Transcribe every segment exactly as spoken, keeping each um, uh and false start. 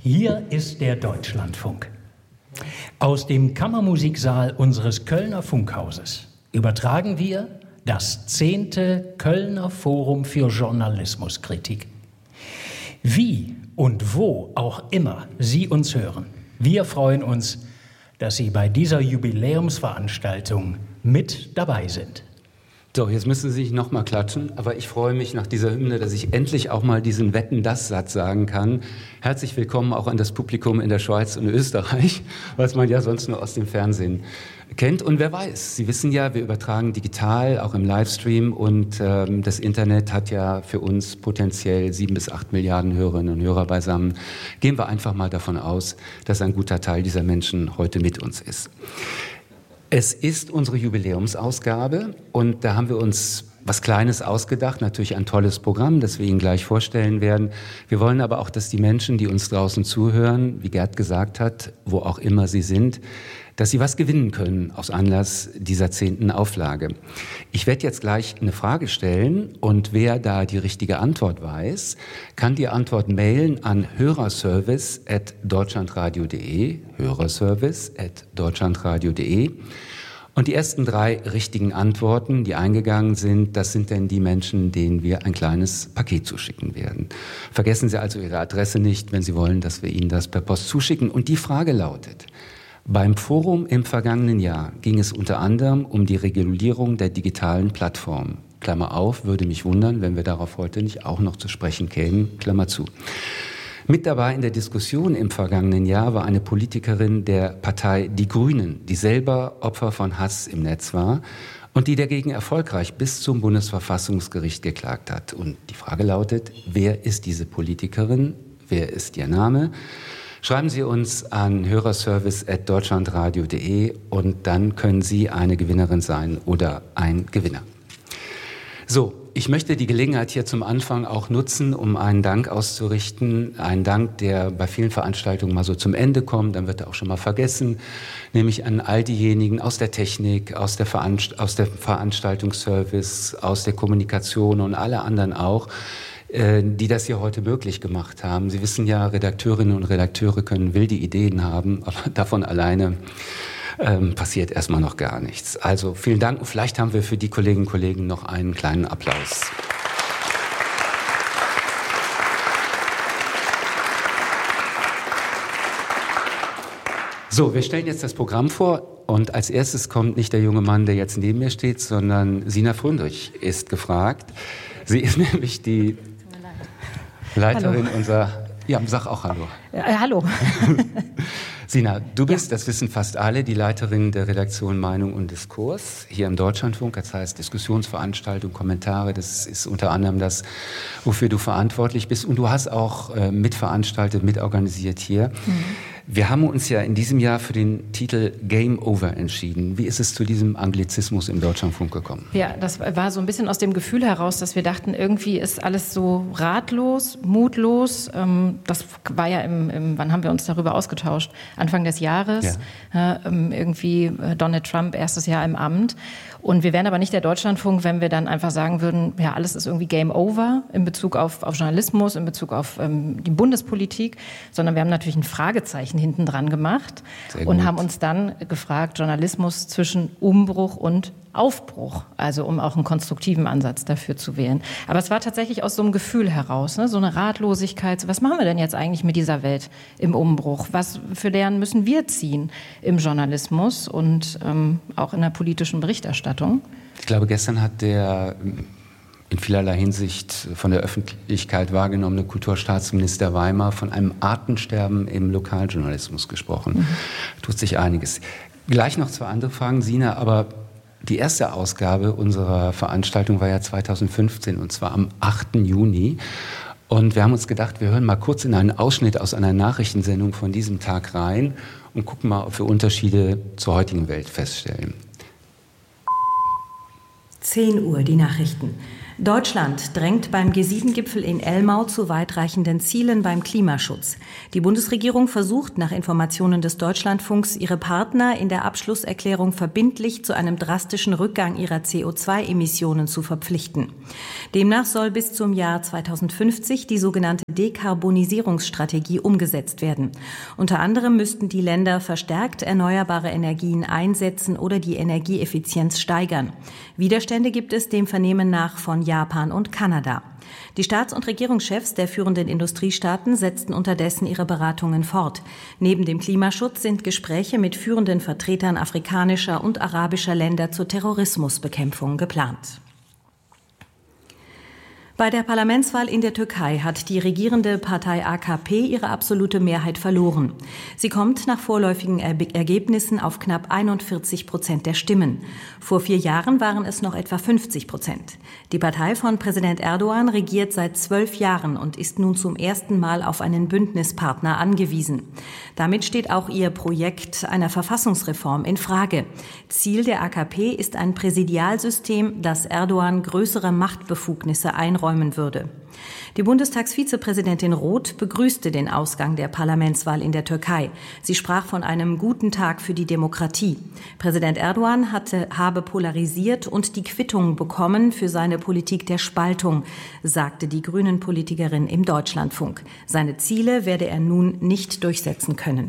Hier ist der Deutschlandfunk. Aus dem Kammermusiksaal unseres Kölner Funkhauses übertragen wir das zehnte Kölner Forum für Journalismuskritik. Wie und wo auch immer Sie uns hören, wir freuen uns, dass Sie bei dieser Jubiläumsveranstaltung mit dabei sind. So, jetzt müssen Sie sich noch mal klatschen, aber ich freue mich nach dieser Hymne, dass ich endlich auch mal diesen Wetten-das-Satz sagen kann. Herzlich willkommen auch an das Publikum in der Schweiz und Österreich, was man ja sonst nur aus dem Fernsehen kennt. Und wer weiß, Sie wissen ja, wir übertragen digital, auch im Livestream, und ähm, das Internet hat ja für uns potenziell sieben bis acht Milliarden Hörerinnen und Hörer beisammen. Gehen wir einfach mal davon aus, dass ein guter Teil dieser Menschen heute mit uns ist. Es ist unsere Jubiläumsausgabe und da haben wir uns was Kleines ausgedacht, natürlich ein tolles Programm, das wir Ihnen gleich vorstellen werden. Wir wollen aber auch, dass die Menschen, die uns draußen zuhören, wie Gerd gesagt hat, wo auch immer sie sind, dass sie was gewinnen können aus Anlass dieser zehnten Auflage. Ich werde jetzt gleich eine Frage stellen und wer da die richtige Antwort weiß, kann die Antwort mailen an hörerservice at deutschlandradio punkt de, hörerservice at deutschlandradio punkt de. Und die ersten drei richtigen Antworten, die eingegangen sind, das sind denn die Menschen, denen wir ein kleines Paket zuschicken werden. Vergessen Sie also Ihre Adresse nicht, wenn Sie wollen, dass wir Ihnen das per Post zuschicken. Und die Frage lautet: Beim Forum im vergangenen Jahr ging es unter anderem um die Regulierung der digitalen Plattformen. Klammer auf, würde mich wundern, wenn wir darauf heute nicht auch noch zu sprechen kämen, Klammer zu. Mit dabei in der Diskussion im vergangenen Jahr war eine Politikerin der Partei Die Grünen, die selber Opfer von Hass im Netz war und die dagegen erfolgreich bis zum Bundesverfassungsgericht geklagt hat. Und die Frage lautet: Wer ist diese Politikerin? Wer ist ihr Name? Schreiben Sie uns an hörerservice at deutschlandradio punkt de und dann können Sie eine Gewinnerin sein oder ein Gewinner. So, ich möchte die Gelegenheit hier zum Anfang auch nutzen, um einen Dank auszurichten. Einen Dank, der bei vielen Veranstaltungen mal so zum Ende kommt, dann wird er auch schon mal vergessen. Nämlich an all diejenigen aus der Technik, aus der, Veranst- aus der Veranstaltungsservice, aus der Kommunikation und alle anderen auch, die das hier heute möglich gemacht haben. Sie wissen ja, Redakteurinnen und Redakteure können wilde Ideen haben, aber davon alleine ähm, passiert erstmal noch gar nichts. Also vielen Dank und vielleicht haben wir für die Kolleginnen und Kollegen noch einen kleinen Applaus. So, wir stellen jetzt das Programm vor und als erstes kommt nicht der junge Mann, der jetzt neben mir steht, sondern Sina Fröndrich ist gefragt. Sie ist nämlich die Leiterin hallo. unserer... Ja, sag auch Hallo. Äh, hallo. Sina, du bist, ja. das wissen fast alle, die Leiterin der Redaktion Meinung und Diskurs hier im Deutschlandfunk. Das heißt Diskussionsveranstaltungen, Kommentare, das ist unter anderem das, wofür du verantwortlich bist. Und du hast auch äh, mitveranstaltet, mitorganisiert hier. Mhm. Wir haben uns ja in diesem Jahr für den Titel Game Over entschieden. Wie ist es zu diesem Anglizismus im Deutschlandfunk gekommen? Ja, das war so ein bisschen aus dem Gefühl heraus, dass wir dachten, irgendwie ist alles so ratlos, mutlos. Das war ja im, im wann haben wir uns darüber ausgetauscht? Anfang des Jahres. Ja. Irgendwie Donald Trump, erstes Jahr im Amt. Und wir wären aber nicht der Deutschlandfunk, wenn wir dann einfach sagen würden, ja, alles ist irgendwie Game Over in Bezug auf, auf Journalismus, in Bezug auf ähm, die Bundespolitik, sondern wir haben natürlich ein Fragezeichen hinten dran gemacht und haben uns dann gefragt, Journalismus zwischen Umbruch und Aufbruch, also um auch einen konstruktiven Ansatz dafür zu wählen. Aber es war tatsächlich aus so einem Gefühl heraus, ne? So eine Ratlosigkeit. Was machen wir denn jetzt eigentlich mit dieser Welt im Umbruch? Was für Lehren müssen wir ziehen im Journalismus und ähm, auch in der politischen Berichterstattung? Ich glaube, gestern hat der in vielerlei Hinsicht von der Öffentlichkeit wahrgenommene Kulturstaatsminister Weimar von einem Artensterben im Lokaljournalismus gesprochen. Mhm. Tut sich einiges. Gleich noch zwei andere Fragen, Sina, aber die erste Ausgabe unserer Veranstaltung war ja zweitausendfünfzehn und zwar am achten Juni. Und wir haben uns gedacht, wir hören mal kurz in einen Ausschnitt aus einer Nachrichtensendung von diesem Tag rein und gucken mal, ob wir Unterschiede zur heutigen Welt feststellen. zehn Uhr, die Nachrichten. Deutschland drängt beim G sieben Gipfel in Elmau zu weitreichenden Zielen beim Klimaschutz. Die Bundesregierung versucht nach Informationen des Deutschlandfunks, ihre Partner in der Abschlusserklärung verbindlich zu einem drastischen Rückgang ihrer C O zwei Emissionen zu verpflichten. Demnach soll bis zum Jahr zweitausendfünfzig die sogenannte Dekarbonisierungsstrategie umgesetzt werden. Unter anderem müssten die Länder verstärkt erneuerbare Energien einsetzen oder die Energieeffizienz steigern. Widerstände gibt es dem Vernehmen nach von Japan und Kanada. Die Staats- und Regierungschefs der führenden Industriestaaten setzten unterdessen ihre Beratungen fort. Neben dem Klimaschutz sind Gespräche mit führenden Vertretern afrikanischer und arabischer Länder zur Terrorismusbekämpfung geplant. Bei der Parlamentswahl in der Türkei hat die regierende Partei A K P ihre absolute Mehrheit verloren. Sie kommt nach vorläufigen Ergebnissen auf knapp einundvierzig Prozent der Stimmen. Vor vier Jahren waren es noch etwa fünfzig Prozent. Die Partei von Präsident Erdogan regiert seit zwölf Jahren und ist nun zum ersten Mal auf einen Bündnispartner angewiesen. Damit steht auch ihr Projekt einer Verfassungsreform in Frage. Ziel der A K P ist ein Präsidialsystem, das Erdogan größere Machtbefugnisse einräumt würde. Die Bundestagsvizepräsidentin Roth begrüßte den Ausgang der Parlamentswahl in der Türkei. Sie sprach von einem guten Tag für die Demokratie. Präsident Erdogan hatte, habe polarisiert und die Quittung bekommen für seine Politik der Spaltung, sagte die Grünen-Politikerin im Deutschlandfunk. Seine Ziele werde er nun nicht durchsetzen können.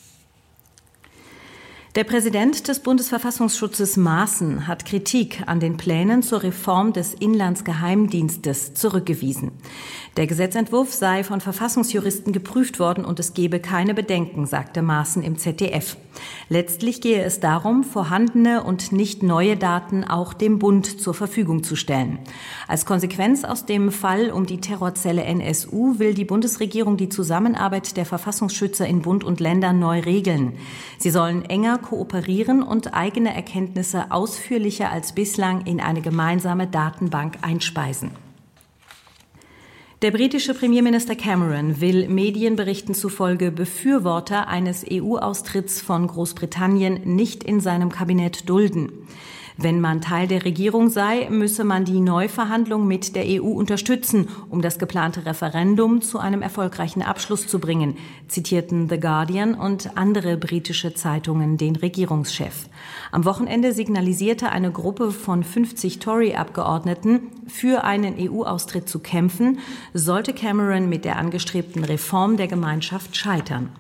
Der Präsident des Bundesverfassungsschutzes Maaßen hat Kritik an den Plänen zur Reform des Inlandsgeheimdienstes zurückgewiesen. Der Gesetzentwurf sei von Verfassungsjuristen geprüft worden und es gebe keine Bedenken, sagte Maaßen im Z D F. Letztlich gehe es darum, vorhandene und nicht neue Daten auch dem Bund zur Verfügung zu stellen. Als Konsequenz aus dem Fall um die Terrorzelle N S U will die Bundesregierung die Zusammenarbeit der Verfassungsschützer in Bund und Ländern neu regeln. Sie sollen enger kooperieren und eigene Erkenntnisse ausführlicher als bislang in eine gemeinsame Datenbank einspeisen. Der britische Premierminister Cameron will Medienberichten zufolge Befürworter eines E U-Austritts von Großbritannien nicht in seinem Kabinett dulden. Wenn man Teil der Regierung sei, müsse man die Neuverhandlung mit der E U unterstützen, um das geplante Referendum zu einem erfolgreichen Abschluss zu bringen, zitierten The Guardian und andere britische Zeitungen den Regierungschef. Am Wochenende signalisierte eine Gruppe von fünfzig Tory-Abgeordneten, für einen E U-Austritt zu kämpfen, sollte Cameron mit der angestrebten Reform der Gemeinschaft scheitern.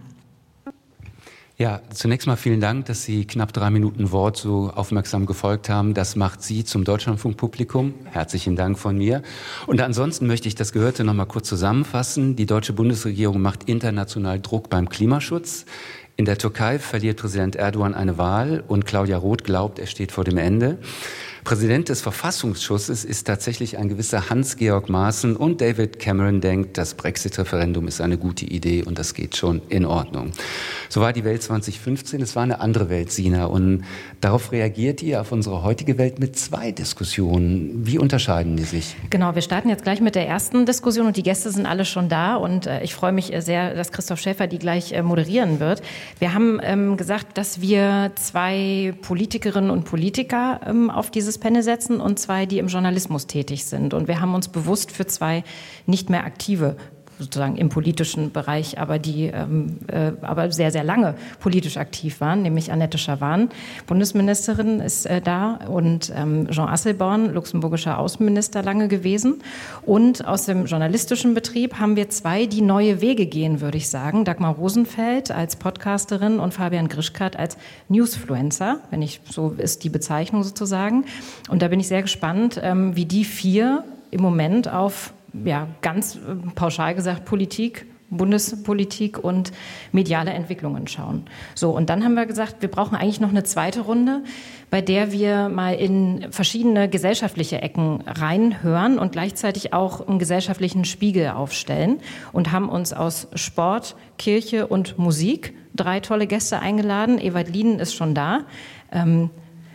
Ja, zunächst mal vielen Dank, dass Sie knapp drei Minuten Wort so aufmerksam gefolgt haben. Das macht Sie zum Deutschlandfunkpublikum. Herzlichen Dank von mir. Und ansonsten möchte ich das Gehörte noch mal kurz zusammenfassen. Die deutsche Bundesregierung macht international Druck beim Klimaschutz. In der Türkei verliert Präsident Erdogan eine Wahl und Claudia Roth glaubt, er steht vor dem Ende. Präsident des Verfassungsschutzes ist tatsächlich ein gewisser Hans-Georg Maaßen und David Cameron denkt, das Brexit-Referendum ist eine gute Idee und das geht schon in Ordnung. So war die Welt zwanzig fünfzehn, es war eine andere Welt, Sina, und darauf reagiert ihr auf unsere heutige Welt mit zwei Diskussionen. Wie unterscheiden die sich? Genau, wir starten jetzt gleich mit der ersten Diskussion und die Gäste sind alle schon da und äh, ich freue mich sehr, dass Christoph Schäfer die gleich äh, moderieren wird. Wir haben ähm, gesagt, dass wir zwei Politikerinnen und Politiker ähm, auf dieses Panel setzen und zwei, die im Journalismus tätig sind. Und wir haben uns bewusst für zwei nicht mehr aktive, sozusagen im politischen Bereich, aber die ähm, äh, aber sehr, sehr lange politisch aktiv waren, nämlich Annette Schavan, Bundesministerin, ist äh, da und ähm, Jean Asselborn, luxemburgischer Außenminister, lange gewesen. Und aus dem journalistischen Betrieb haben wir zwei, die neue Wege gehen, würde ich sagen. Dagmar Rosenfeld als Podcasterin und Fabian Grischkat als Newsfluencer, wenn ich, so ist die Bezeichnung sozusagen. Und da bin ich sehr gespannt, ähm, wie die vier im Moment auf ja, ganz äh, pauschal gesagt, Politik, Bundespolitik und mediale Entwicklungen schauen. So, und dann haben wir gesagt, wir brauchen eigentlich noch eine zweite Runde, bei der wir mal in verschiedene gesellschaftliche Ecken reinhören und gleichzeitig auch einen gesellschaftlichen Spiegel aufstellen und haben uns aus Sport, Kirche und Musik drei tolle Gäste eingeladen. Ewald Lienen ist schon da. Ähm,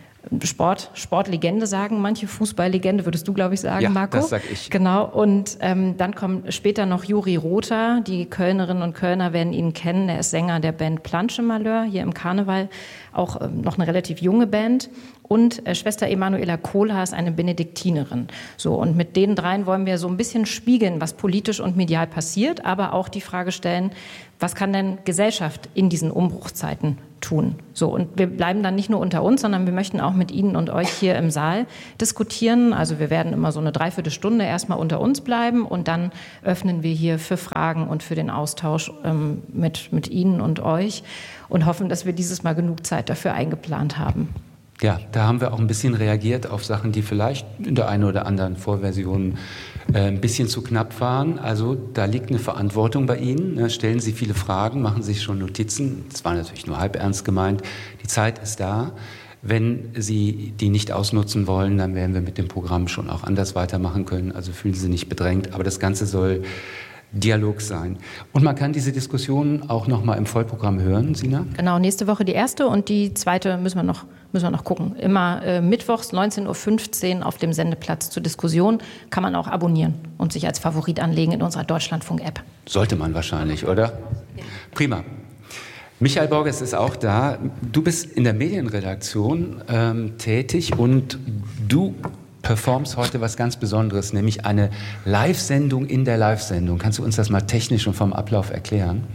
Sport, Sportlegende sagen manche, Fußballlegende würdest du, glaube ich, sagen, ja, Marco. Das sag ich. Genau, und ähm, dann kommt später noch Juri Rother. Die Kölnerinnen und Kölner werden ihn kennen. Er ist Sänger der Band Planche Malheur, hier im Karneval, auch ähm, noch eine relativ junge Band. und äh, Schwester Emanuela Kohlhaas, eine Benediktinerin. So, und mit den dreien wollen wir so ein bisschen spiegeln, was politisch und medial passiert, aber auch die Frage stellen, was kann denn Gesellschaft in diesen Umbruchszeiten tun? So, und wir bleiben dann nicht nur unter uns, sondern wir möchten auch mit Ihnen und euch hier im Saal diskutieren. Also wir werden immer so eine Dreiviertelstunde erstmal unter uns bleiben und dann öffnen wir hier für Fragen und für den Austausch ähm, mit, mit Ihnen und euch und hoffen, dass wir dieses Mal genug Zeit dafür eingeplant haben. Ja, da haben wir auch ein bisschen reagiert auf Sachen, die vielleicht in der einen oder anderen Vorversion äh, ein bisschen zu knapp waren. Also da liegt eine Verantwortung bei Ihnen. Ne? Stellen Sie viele Fragen, machen sich schon Notizen. Das war natürlich nur halb ernst gemeint. Die Zeit ist da. Wenn Sie die nicht ausnutzen wollen, dann werden wir mit dem Programm schon auch anders weitermachen können. Also fühlen Sie sich nicht bedrängt. Aber das Ganze soll Dialog sein. Und man kann diese Diskussion auch noch mal im Vollprogramm hören, Sina? Genau, nächste Woche die erste und die zweite müssen wir noch, müssen wir noch gucken. Immer äh, mittwochs neunzehn Uhr fünfzehn auf dem Sendeplatz zur Diskussion. Kann man auch abonnieren und sich als Favorit anlegen in unserer Deutschlandfunk-App. Sollte man wahrscheinlich, oder? Prima. Michael Borges ist auch da. Du bist in der Medienredaktion ähm, tätig und du performst heute was ganz Besonderes, nämlich eine Live-Sendung in der Live-Sendung. Kannst du uns das mal technisch und vom Ablauf erklären?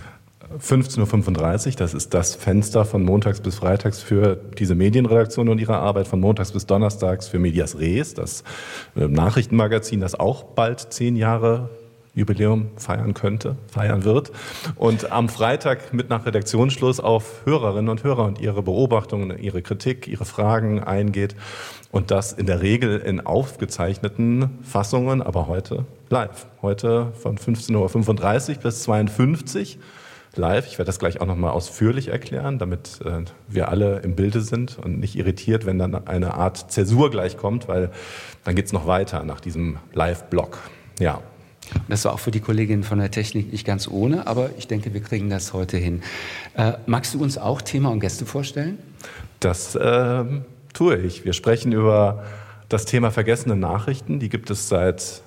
fünfzehn Uhr fünfunddreißig, das ist das Fenster von montags bis freitags für diese Medienredaktion und ihre Arbeit, von montags bis donnerstags für Medias Res, das Nachrichtenmagazin, das auch bald zehn Jahre Jubiläum feiern könnte, feiern wird. Und am Freitag mit nach Redaktionsschluss auf Hörerinnen und Hörer und ihre Beobachtungen, ihre Kritik, ihre Fragen eingeht. Und das in der Regel in aufgezeichneten Fassungen, aber heute live. Heute von fünfzehn Uhr fünfunddreißig bis zweiundfünfzig live. Ich werde das gleich auch nochmal ausführlich erklären, damit äh, wir alle im Bilde sind und nicht irritiert, wenn dann eine Art Zäsur gleich kommt, weil dann geht es noch weiter nach diesem Live-Blog. Ja. Das war auch für die Kolleginnen von der Technik nicht ganz ohne, aber ich denke, wir kriegen das heute hin. Äh, magst du uns auch Thema und Gäste vorstellen? Das äh, tue ich. Wir sprechen über das Thema vergessene Nachrichten. Die gibt es seit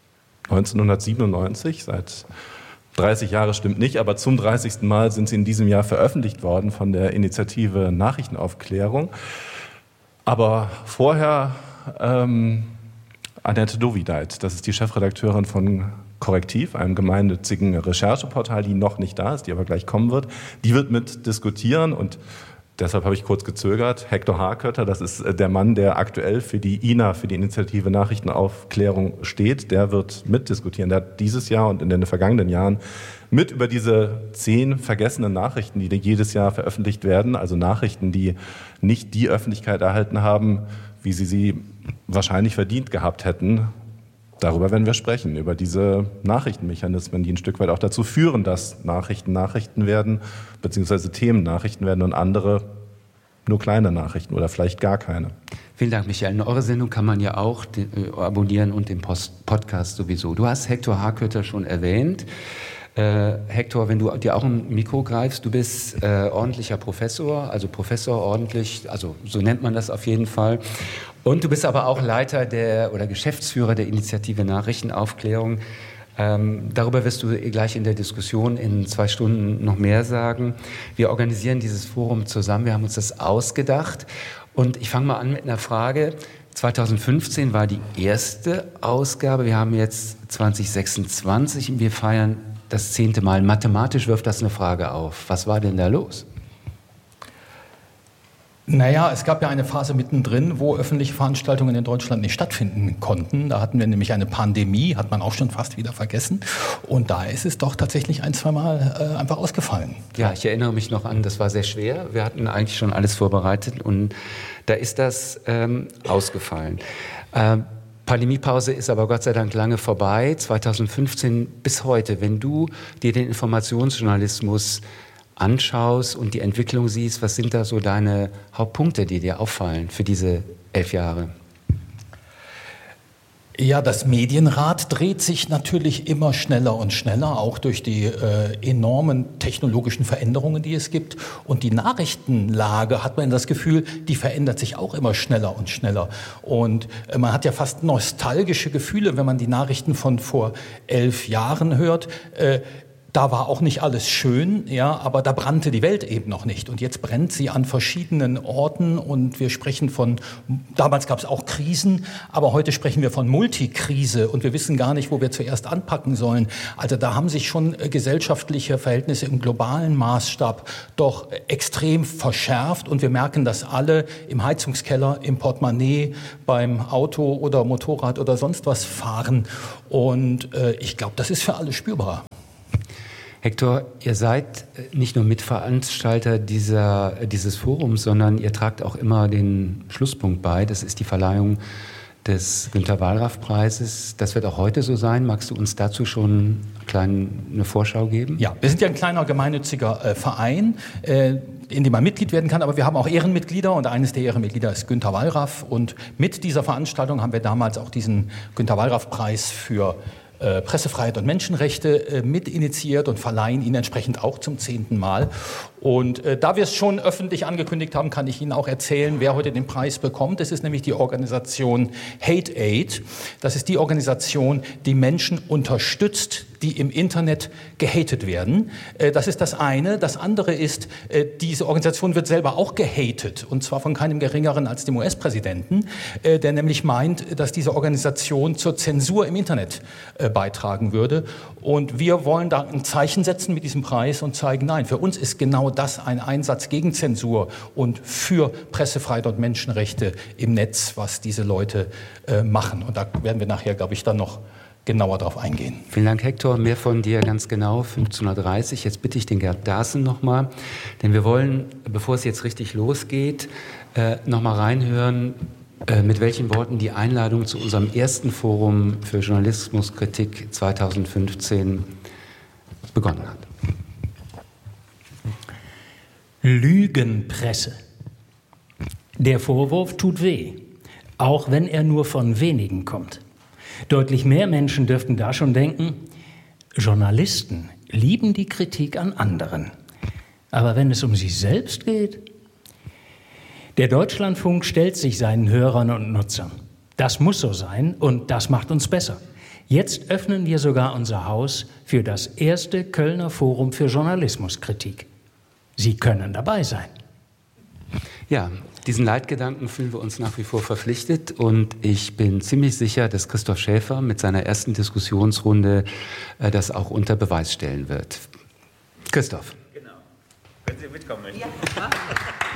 neunzehnhundertsiebenundneunzig, seit dreißig Jahre stimmt nicht, aber zum dreißigsten Mal sind sie in diesem Jahr veröffentlicht worden von der Initiative Nachrichtenaufklärung. Aber vorher ähm, Annette Dovideit, das ist die Chefredakteurin von Korrektiv, einem gemeinnützigen Rechercheportal, die noch nicht da ist, die aber gleich kommen wird. Die wird mit diskutieren und deshalb habe ich kurz gezögert. Hector Harkötter, das ist der Mann, der aktuell für die I N A, für die Initiative Nachrichtenaufklärung steht, der wird mitdiskutieren. Der hat dieses Jahr und in den vergangenen Jahren mit über diese zehn vergessenen Nachrichten, die jedes Jahr veröffentlicht werden, also Nachrichten, die nicht die Öffentlichkeit erhalten haben, wie sie sie wahrscheinlich verdient gehabt hätten. Darüber werden wir sprechen, über diese Nachrichtenmechanismen, die ein Stück weit auch dazu führen, dass Nachrichten Nachrichten werden, beziehungsweise Themen Nachrichten werden und andere nur kleine Nachrichten oder vielleicht gar keine. Vielen Dank, Michael. Eure Sendung kann man ja auch den, äh, abonnieren und den Post- Podcast sowieso. Du hast Hector Harkötter schon erwähnt. Äh, Hector, wenn du dir auch ein Mikro greifst, du bist äh, ordentlicher Professor, also Professor ordentlich, also so nennt man das auf jeden Fall. Und du bist aber auch Leiter der oder Geschäftsführer der Initiative Nachrichtenaufklärung. Ähm, darüber wirst du gleich in der Diskussion in zwei Stunden noch mehr sagen. Wir organisieren dieses Forum zusammen, wir haben uns das ausgedacht. Und ich fange mal an mit einer Frage. zweitausendfünfzehn war die erste Ausgabe, wir haben jetzt zwanzig sechsundzwanzig und wir feiern das zehnte Mal. Mathematisch wirft das eine Frage auf. Was war denn da los? Naja, es gab ja eine Phase mittendrin, wo öffentliche Veranstaltungen in Deutschland nicht stattfinden konnten. Da hatten wir nämlich eine Pandemie, hat man auch schon fast wieder vergessen. Und da ist es doch tatsächlich ein, zwei Mal äh, einfach ausgefallen. Ja, ich erinnere mich noch an, das war sehr schwer. Wir hatten eigentlich schon alles vorbereitet und da ist das ähm, ausgefallen. Ähm, Pandemiepause ist aber Gott sei Dank lange vorbei. zweitausendfünfzehn bis heute, wenn du dir den Informationsjournalismus anschaust und die Entwicklung siehst, was sind da so deine Hauptpunkte, die dir auffallen für diese elf Jahre? Ja, das Medienrad dreht sich natürlich immer schneller und schneller, auch durch die äh, enormen technologischen Veränderungen, die es gibt. Und die Nachrichtenlage, hat man das Gefühl, die verändert sich auch immer schneller und schneller. Und äh, man hat ja fast nostalgische Gefühle, wenn man die Nachrichten von vor elf Jahren hört. Äh, Da war auch nicht alles schön, ja, aber da brannte die Welt eben noch nicht. Und jetzt brennt sie an verschiedenen Orten und wir sprechen von, damals gab es auch Krisen, aber heute sprechen wir von Multikrise und wir wissen gar nicht, wo wir zuerst anpacken sollen. Also da haben sich schon gesellschaftliche Verhältnisse im globalen Maßstab doch extrem verschärft und wir merken das alle im Heizungskeller, im Portemonnaie, beim Auto oder Motorrad oder sonst was fahren. Und äh, ich glaube, das ist für alle spürbar. Hector, ihr seid nicht nur Mitveranstalter dieser, dieses Forums, sondern ihr tragt auch immer den Schlusspunkt bei. Das ist die Verleihung des Günter-Wallraff-Preises. Das wird auch heute so sein. Magst du uns dazu schon klein, eine Vorschau geben? Ja, wir sind ja ein kleiner gemeinnütziger äh, Verein, äh, in dem man Mitglied werden kann, aber wir haben auch Ehrenmitglieder und eines der Ehrenmitglieder ist Günter Wallraff. Und mit dieser Veranstaltung haben wir damals auch diesen Günter-Wallraff-Preis für Äh, Pressefreiheit und Menschenrechte äh, mit initiiert und verleihen ihn entsprechend auch zum zehnten Mal. Und äh, da wir es schon öffentlich angekündigt haben, kann ich Ihnen auch erzählen, wer heute den Preis bekommt. Das ist nämlich die Organisation Hate Aid. Das ist die Organisation, die Menschen unterstützt, die im Internet gehatet werden. Äh, das ist das eine. Das andere ist, äh, diese Organisation wird selber auch gehatet. Und zwar von keinem Geringeren als dem U S-Präsidenten, äh, der nämlich meint, dass diese Organisation zur Zensur im Internet äh, beitragen würde. Und wir wollen da ein Zeichen setzen mit diesem Preis und zeigen, nein, für uns ist genau das ein Einsatz gegen Zensur und für Pressefreiheit und Menschenrechte im Netz, was diese Leute äh, machen. Und da werden wir nachher, glaube ich, dann noch genauer darauf eingehen. Vielen Dank, Hector. Mehr von dir ganz genau, fünfzehn Uhr dreißig. Jetzt bitte ich den Gerd Daaßen nochmal, denn wir wollen, bevor es jetzt richtig losgeht, äh, nochmal reinhören, äh, mit welchen Worten die Einladung zu unserem ersten Forum für Journalismuskritik zweitausendfünfzehn begonnen hat. Lügenpresse. Der Vorwurf tut weh, auch wenn er nur von wenigen kommt. Deutlich mehr Menschen dürften da schon denken, Journalisten lieben die Kritik an anderen. Aber wenn es um sie selbst geht? Der Deutschlandfunk stellt sich seinen Hörern und Nutzern. Das muss so sein und das macht uns besser. Jetzt öffnen wir sogar unser Haus für das erste Kölner Forum für Journalismuskritik. Sie können dabei sein. Ja, diesen Leitgedanken fühlen wir uns nach wie vor verpflichtet und ich bin ziemlich sicher, dass Christoph Schäfer mit seiner ersten Diskussionsrunde äh, das auch unter Beweis stellen wird. Christoph. Genau. Wenn Sie mitkommen möchten. Ja.